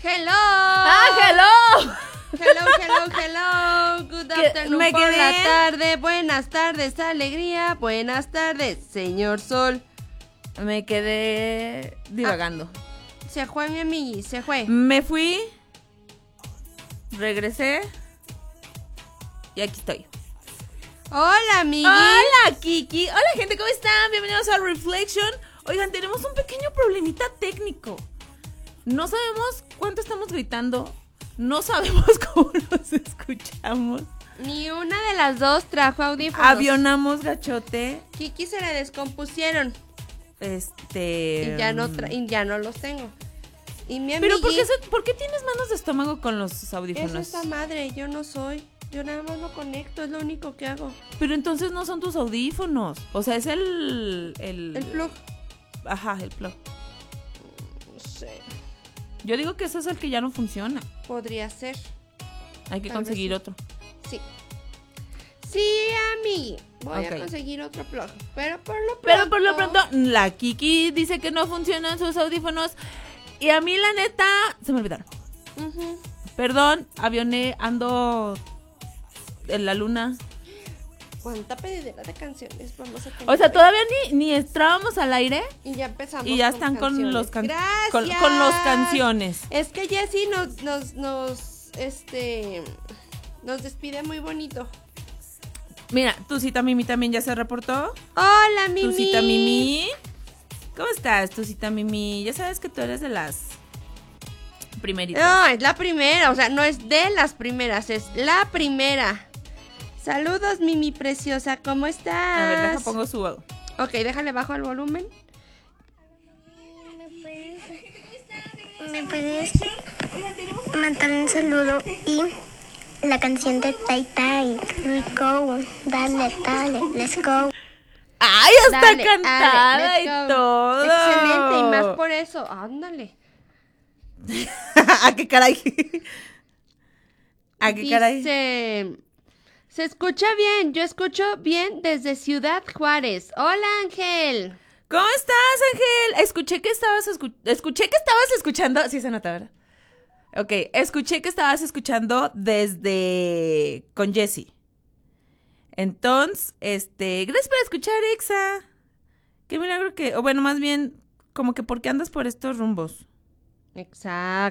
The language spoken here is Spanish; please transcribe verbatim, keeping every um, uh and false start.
Hello. ¡Ah, hello! Hello, hello, hello. Good Que afternoon me por quedé- la tarde. Buenas tardes, alegría. Buenas tardes, señor Sol. Me quedé divagando. Se fue mi amigui, se fue. Me fui, regresé y aquí estoy. Hola, amigui. Hola, Kiki. Hola, gente, ¿cómo están? Bienvenidos a Reflection. Oigan, tenemos un pequeño problemita técnico. No sabemos cuánto estamos gritando. No sabemos cómo nos escuchamos. Ni una de las dos trajo audífonos. Avionamos gachote. Kiki se le descompusieron. Este. Y ya no, tra- y ya no los tengo. Y mi amigui. Pero ¿por qué, se- ¿por qué tienes manos de estómago con los audífonos? Eso está madre, yo no soy. Yo nada más lo conecto, es lo único que hago. Pero entonces no son tus audífonos. O sea, es el. El, El plug. Ajá, el plug. No sé. Yo digo que ese es el que ya no funciona. Podría ser. Hay que Tal vez conseguir sí. otro. Sí. Sí, amigui. Voy Ok. a conseguir otro plug. Pero por lo pronto. Pero por lo pronto, la Kiki dice que no funcionan sus audífonos. Y a mí, la neta, se me olvidaron. Ujú. Perdón, avioné, ando en la luna. ¿Cuánta pedidera de canciones vamos a tener? O sea, todavía ni, ni entrábamos al aire Y ya empezamos. y ya con están con canciones. los can- Gracias. con, con los canciones. Es que Jessie nos, nos, nos, este, nos despide muy bonito. Mira, tu cita Mimi también ya se reportó. Hola, Mimi. Tu cita Mimi. ¿Cómo estás, tu cita Mimi? Ya sabes que tú eres de las primeritas. No, es la primera, o sea, no es de las primeras, es la primera. Saludos, Mimi preciosa, ¿cómo estás? A ver, deja pongo su... Ok, déjale bajo el volumen. ¿Me puedes mandar un saludo y la canción de Tai Tai? Let's go, dale, dale, let's go. ¡Ay, está Dale, cantada dale, y let's go. todo! Excelente, y más por eso, ándale. ¿A qué caray? ¿A qué caray? Dice, se escucha bien, yo escucho bien desde Ciudad Juárez. Hola, Ángel. ¿Cómo estás, Ángel? Escuché que estabas escu- escuché que estabas escuchando, sí se nota, ¿verdad? Ok, escuché que estabas escuchando desde con Jessie. Entonces, este, gracias por escuchar, Exa. Qué milagro que, o bueno, más bien, como que ¿por qué andas por estos rumbos? Exacto.